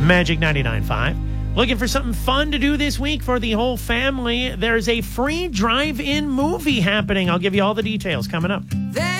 Magic 99.5. Looking for something fun to do this week for the whole family? There's a free drive-in movie happening. I'll give you all the details coming up.